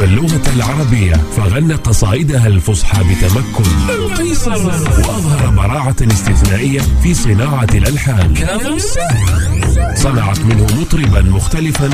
اللغة العربية، فغنى قصائدها الفصحى بتمكن، وأظهر براعة استثنائية في صناعة الألحان. صنعت منه مطربا مختلفا